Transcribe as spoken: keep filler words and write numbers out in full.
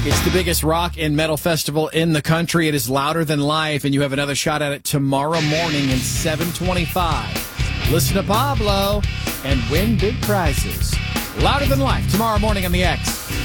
It's the biggest rock and metal festival in the country. It is Louder Than Life, and you have another shot at it tomorrow morning at seven twenty-five. Listen to Pablo and win big prizes. Louder Than Life tomorrow morning on the X.